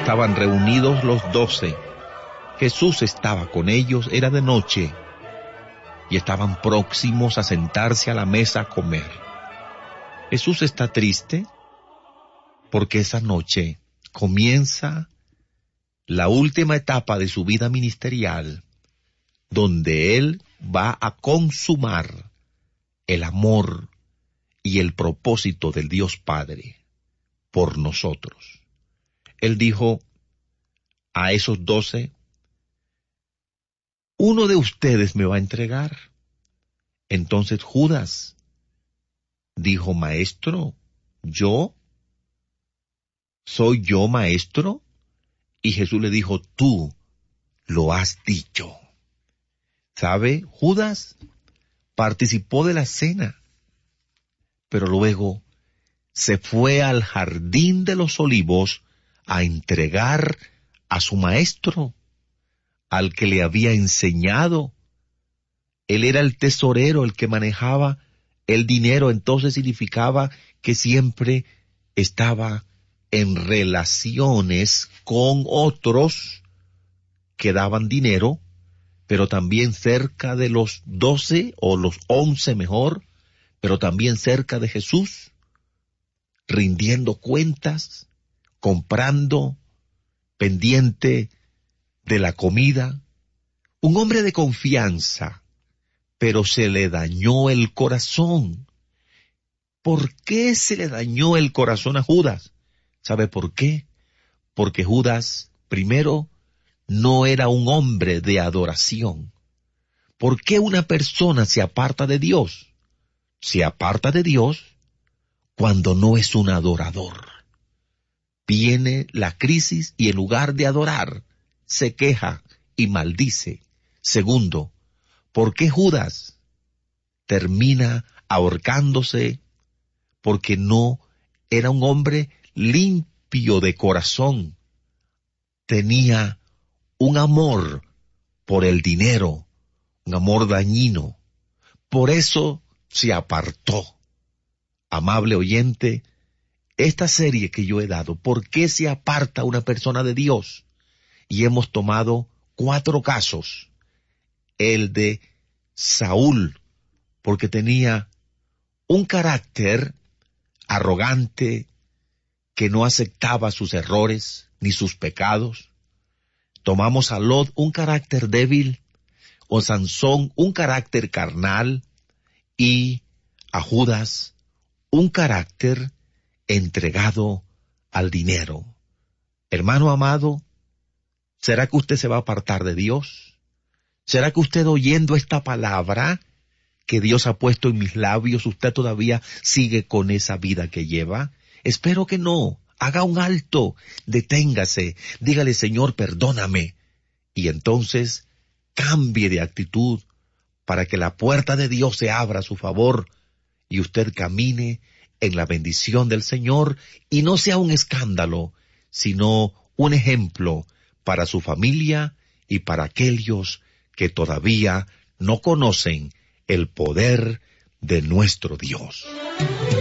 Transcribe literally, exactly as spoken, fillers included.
estaban reunidos los doce. Jesús estaba con ellos, era de noche, y estaban próximos a sentarse a la mesa a comer. Jesús está triste porque esa noche comienza la última etapa de su vida ministerial, donde Él va a consumar el amor y el propósito del Dios Padre por nosotros. Él dijo a esos doce: uno de ustedes me va a entregar. Entonces Judas dijo: Maestro, ¿yo? ¿Soy yo, maestro? Y Jesús le dijo: tú lo has dicho. ¿Sabe? Judas participó de la cena, pero luego se fue al jardín de los olivos a entregar a su maestro, al que le había enseñado. Él era el tesorero, el que manejaba el dinero, entonces significaba que siempre estaba en relaciones con otros que daban dinero, pero también cerca de los doce, o los once mejor, pero también cerca de Jesús, rindiendo cuentas, comprando, pendiente de la comida. Un hombre de confianza, pero se le dañó el corazón. ¿Por qué se le dañó el corazón a Judas? ¿Sabe por qué? Porque Judas, primero, no era un hombre de adoración. ¿Por qué una persona se aparta de Dios? Se aparta de Dios cuando no es un adorador. Viene la crisis y en lugar de adorar, se queja y maldice. Segundo, ¿por qué Judas termina ahorcándose? Porque no era un hombre limpio de corazón. Tenía un amor por el dinero, un amor dañino. Por eso se apartó. Amable oyente, esta serie que yo he dado, ¿por qué se aparta una persona de Dios? Y hemos tomado cuatro casos. El de Saúl, porque tenía un carácter arrogante, que no aceptaba sus errores ni sus pecados. Tomamos a Lot, un carácter débil, o Sansón, un carácter carnal, y a Judas, un carácter entregado al dinero. Hermano amado, ¿será que usted se va a apartar de Dios? ¿Será que usted, oyendo esta palabra que Dios ha puesto en mis labios, usted todavía sigue con esa vida que lleva? Espero que no. Haga un alto, deténgase, dígale: Señor, perdóname. Y entonces cambie de actitud para que la puerta de Dios se abra a su favor y usted camine en la bendición del Señor, y no sea un escándalo, sino un ejemplo para su familia y para aquellos que todavía no conocen el poder de nuestro Dios.